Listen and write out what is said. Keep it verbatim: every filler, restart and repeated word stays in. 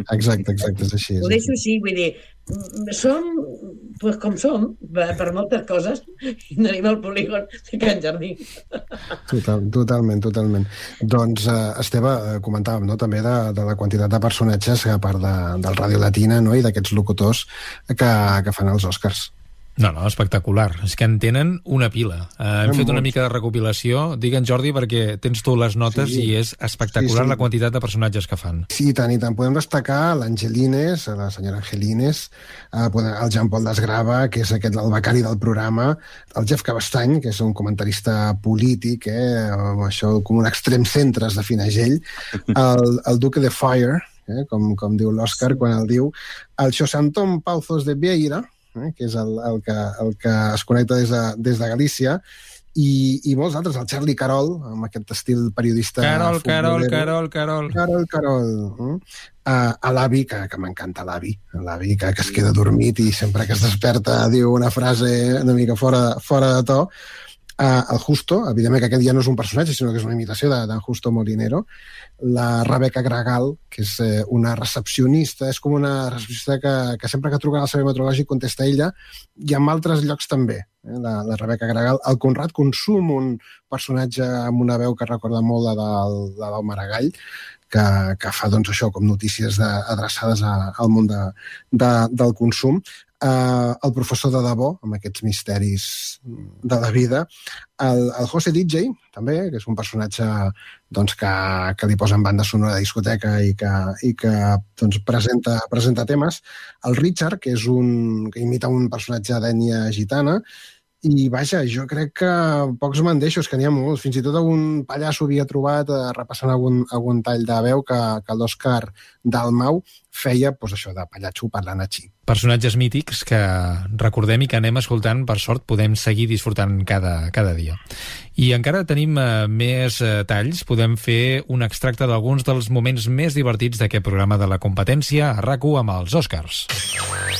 Exacte, exacte, és així. És Ho així. deixo així, vull dir, som pues, com som, per moltes coses, i anem al polígon de Can Jardí. Total, totalment, totalment. Doncs, eh, Esteve, eh, comentàvem, no?, també de, de la quantitat de personatges a part de, del Ràdio Latina, no?, i d'aquests locutors que, que fan els Oscars. No, no, espectacular. És que en tenen una pila. Uh, hem En fet una molts. mica de recopilació. Digue'm, Jordi, perquè tens tu les notes Sí. i és espectacular Sí, sí. la quantitat de personatges que fan. Sí, i tant, i tant. Podem destacar l'Angelines, la senyora Angelines, eh, podem- el Jean-Paul Desgrava, que és aquest, el becari del programa, el Jeff Cabestany, que és un comentarista polític, eh, amb això com un extrem centre es defineix ell, el, el Duque de Fire, eh, com, com diu l'Òscar quan el diu, el Xosantón Pauzos de Vieira, eh, que és el, el, que, el que es connecta des de, des de Galícia, i, i molts altres, el Charlie Carol, amb aquest estil periodista Carol, Carol, futbolero. Carol, Carol. Carol, Carol. Mm? Uh, a l'avi, que, que m'encanta l'avi, l'avi que, que es queda dormit i sempre que es desperta diu una frase una mica fora, fora de to. Uh, el Justo, evidentment que aquest ja no és un personatge, sinó que és una imitació de, de Justo Molinero. La Rebeca Gregal, que és eh, una recepcionista, és com una recepcionista que, que sempre que truquen al servei meteorològic contesta ella, i en altres llocs també. Eh? La, la Rebeca Gregal. El Conrad Consum, un personatge amb una veu que recorda molt la del, la del Maragall, que, que fa doncs, això com notícies de, adreçades a, al món de, de, del consum. Uh, el professor de debò, amb aquests misteris de la vida, el, el José D J, també, que és un personatge doncs, que, que li posen banda sonora de discoteca i que, i que doncs, presenta, presenta temes, el Richard, que és un que imita un personatge d'ètnia gitana, i vaja, jo crec que pocs me'n deixo, és que n'hi ha molts. Fins i tot algun pallasso havia trobat eh, repassant algun, algun tall de veu que, que l'Òscar Dalmau feia pues, això de pallatxo parlant així. Personatges mítics que recordem i que anem escoltant, per sort, podem seguir disfrutant cada, cada dia. I encara tenim eh, més eh, talls, podem fer un extracte d'alguns dels moments més divertits d'aquest programa de la competència a RAC u amb els Oscars.